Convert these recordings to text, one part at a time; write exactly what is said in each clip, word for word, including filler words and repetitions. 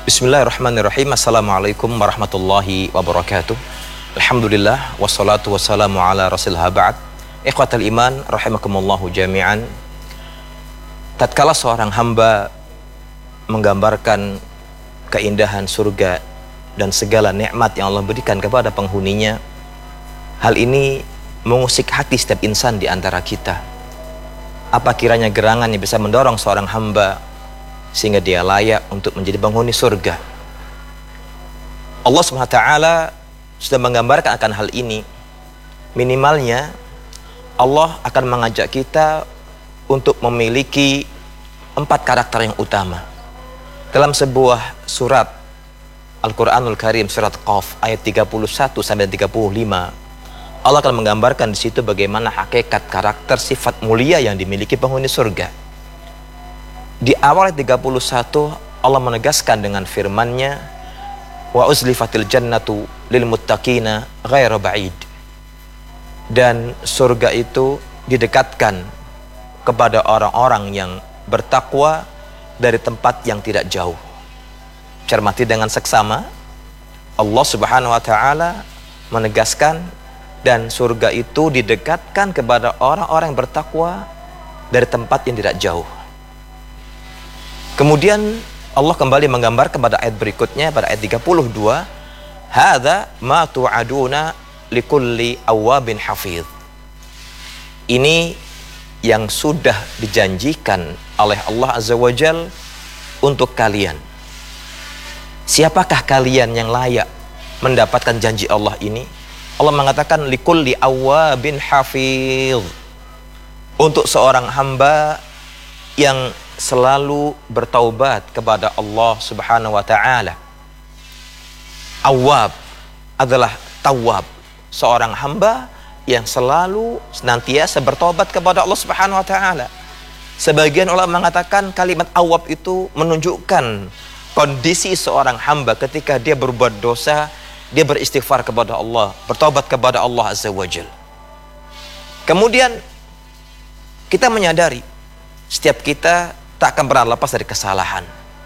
Bismillahirrahmanirrahim. Assalamualaikum warahmatullahi wabarakatuh. Alhamdulillah wassalatu wassalamu ala rasulillah ba'd. Ikhwatal iman rahimakumullahu jami'an. Tatkala seorang hamba menggambarkan keindahan surga dan segala nikmat yang Allah berikan kepada penghuninya, hal ini mengusik hati setiap insan di antara kita. Apa kiranya gerangan yang bisa mendorong seorang hamba sehingga dia layak untuk menjadi penghuni surga? Allah subhanahu wa taala sudah menggambarkan akan hal ini. Minimalnya Allah akan mengajak kita untuk memiliki empat karakter yang utama. Dalam sebuah surat Al-Quranul Karim, surat Qaf ayat tiga puluh satu sampai tiga puluh lima, Allah akan menggambarkan di situ bagaimana hakikat karakter sifat mulia yang dimiliki penghuni surga. Di awal tiga puluh satu Allah menegaskan dengan firman-Nya, wa uzlifatil jannatu lil muttaqina ghairu ba'id. Dan surga itu didekatkan kepada orang-orang yang bertakwa dari tempat yang tidak jauh. Cermati dengan seksama, Allah Subhanahu wa taala menegaskan dan surga itu didekatkan kepada orang-orang yang bertakwa dari tempat yang tidak jauh. Kemudian Allah kembali menggambarkan pada ayat berikutnya, pada ayat tiga puluh dua, hadza ma tu'aduna likulli awwabin hafidh. Ini yang sudah dijanjikan oleh Allah Azza wa Jal untuk kalian. Siapakah kalian yang layak mendapatkan janji Allah ini? Allah mengatakan likulli awwabin hafidh, untuk seorang hamba yang selalu bertaubat kepada Allah Subhanahu wa taala. Awwab adalah tawab, seorang hamba yang selalu senantiasa bertobat kepada Allah Subhanahu wa taala. Sebagian ulama mengatakan kalimat awwab itu menunjukkan kondisi seorang hamba ketika dia berbuat dosa, dia beristighfar kepada Allah, bertobat kepada Allah Azza wa Jalla. Kemudian kita menyadari setiap kita tak akan pernah lepas dari kesalahan.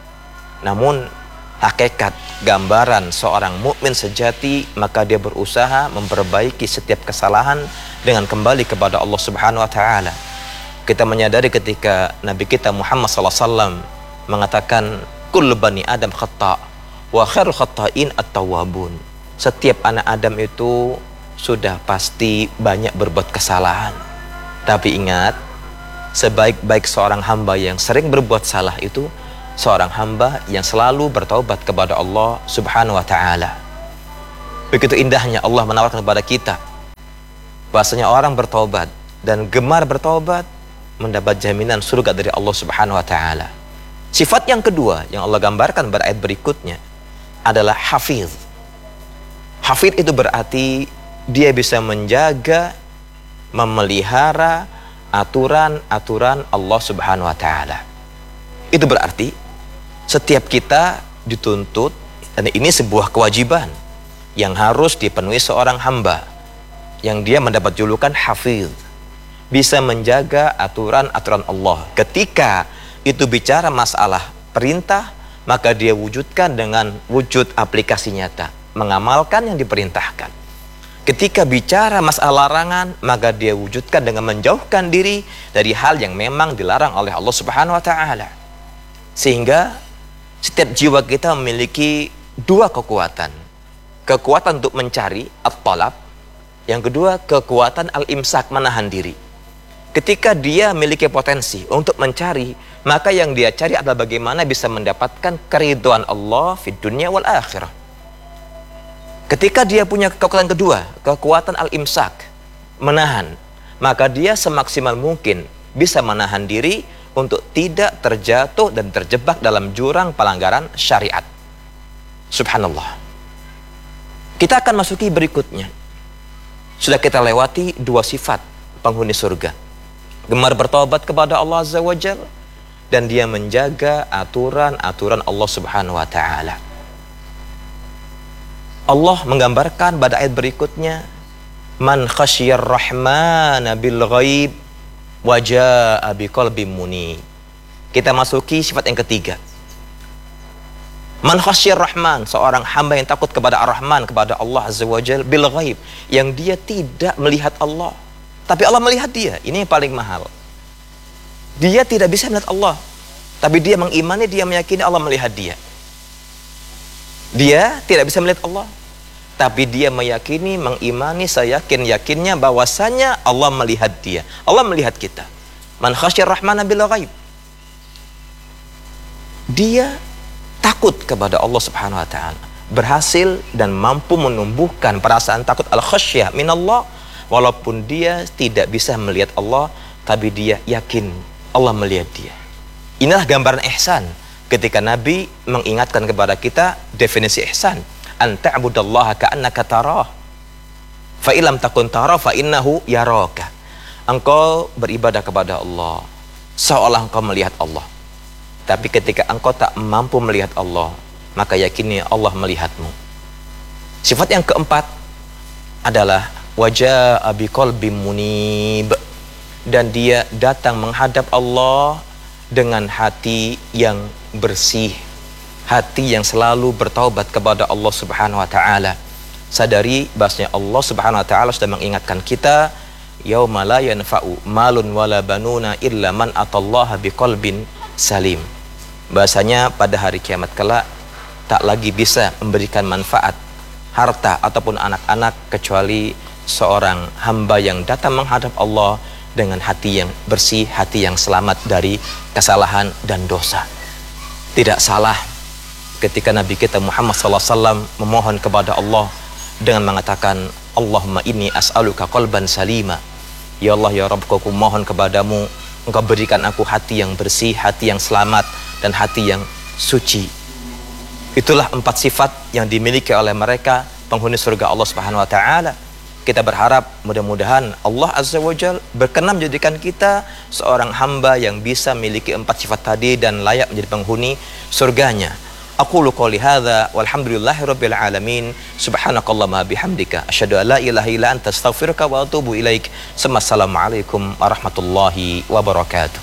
Namun hakikat gambaran seorang mukmin sejati, maka dia berusaha memperbaiki setiap kesalahan dengan kembali kepada Allah Subhanahu wa taala. Kita menyadari ketika Nabi kita Muhammad sallallahu alaihi wasallam mengatakan kullu bani adam khata' wa khairul khata'in at-tawwabun. Setiap anak Adam itu sudah pasti banyak berbuat kesalahan. Tapi ingat, sebaik-baik seorang hamba yang sering berbuat salah itu seorang hamba yang selalu bertaubat kepada Allah Subhanahu wa taala. Begitu indahnya Allah menawarkan kepada kita bahasanya orang bertaubat dan gemar bertaubat mendapat jaminan surga dari Allah Subhanahu wa taala. Sifat yang kedua yang Allah gambarkan pada ayat berikutnya adalah hafiz. Hafiz itu berarti dia bisa menjaga, memelihara aturan-aturan Allah Subhanahu wa taala. Itu berarti setiap kita dituntut, dan ini sebuah kewajiban yang harus dipenuhi seorang hamba yang dia mendapat julukan hafiz, bisa menjaga aturan-aturan Allah. Ketika itu bicara masalah perintah, maka dia wujudkan dengan wujud aplikasi nyata, mengamalkan yang diperintahkan. Ketika bicara masalah larangan, maka dia wujudkan dengan menjauhkan diri dari hal yang memang dilarang oleh Allah Subhanahu wa taala. Sehingga setiap jiwa kita memiliki dua kekuatan. Kekuatan untuk mencari at-talab, yang kedua kekuatan al-imsak, menahan diri. Ketika dia memiliki potensi untuk mencari, maka yang dia cari adalah bagaimana bisa mendapatkan keridhaan Allah fid dunya wal akhirah. Ketika dia punya kekuatan kedua, kekuatan al-imsak, menahan, maka dia semaksimal mungkin bisa menahan diri untuk tidak terjatuh dan terjebak dalam jurang pelanggaran syariat. Subhanallah. Kita akan masuki berikutnya. Sudah kita lewati dua sifat penghuni surga. Gemar bertobat kepada Allah Azza wa Jalla, dan dia menjaga aturan-aturan Allah Subhanahu wa taala. Allah menggambarkan pada ayat berikutnya, man khasyiyar rahmana bil ghaib wa jaa'a biqalbin munib. Kita masuki sifat yang ketiga. Man khasyir rahman, seorang hamba yang takut kepada ar-Rahman, kepada Allah Azza wa Jal bil ghaib, yang dia tidak melihat Allah, tapi Allah melihat dia. Ini yang paling mahal. Dia tidak bisa melihat Allah, tapi dia mengimani, dia meyakini Allah melihat dia. Dia tidak bisa melihat Allah, tapi dia meyakini, mengimani, saya yakin-yakinnya bahwasanya Allah melihat dia. Allah melihat kita. Man khasyir rahmana bil ghaib. Dia takut kepada Allah Subhanahu wa taala, berhasil dan mampu menumbuhkan perasaan takut al-khasyah minallah, walaupun dia tidak bisa melihat Allah, tapi dia yakin Allah melihat dia. Inilah gambaran ihsan ketika Nabi mengingatkan kepada kita definisi ihsan. An ta'budallaha ka'annaka tarah, fa illam takun tarah fa innahu yaraka. Engkau beribadah kepada Allah seolah engkau melihat Allah. Tapi ketika engkau tak mampu melihat Allah, maka yakini Allah melihatmu. Sifat yang keempat adalah waja'a biqalbin munib, dan dia datang menghadap Allah dengan hati yang bersih, hati yang selalu bertaubat kepada Allah Subhanahu wa taala. Sadari bahasanya Allah Subhanahu wa taala sudah mengingatkan kita, yauma la yanfa'u malun wala banuna illa man atallaha biqalbin salim. Bahasanya pada hari kiamat kelak tak lagi bisa memberikan manfaat harta ataupun anak-anak kecuali seorang hamba yang datang menghadap Allah dengan hati yang bersih, hati yang selamat dari kesalahan dan dosa. Tidak salah ketika Nabi kita Muhammad sallallahu alaihi wasallam memohon kepada Allah dengan mengatakan, Allahumma inni as'aluka qalban salima. Ya Allah, ya Rabbku, aku mohon kepadamu, engkau berikan aku hati yang bersih, hati yang selamat, dan hati yang suci. Itulah empat sifat yang dimiliki oleh mereka penghuni surga Allah Subhanahu wa taala. Kita berharap mudah-mudahan Allah Azza wa Jalla berkenan menjadikan kita seorang hamba yang bisa memiliki empat sifat tadi dan layak menjadi penghuni surganya. Aqulu qouli hadza walhamdulillahi rabbil alamin. Subhanakallahumma bihamdika asyhadu an la ilaha illa anta astaghfiruka wa atubu ilaik. Assalamualaikum warahmatullahi wabarakatuh.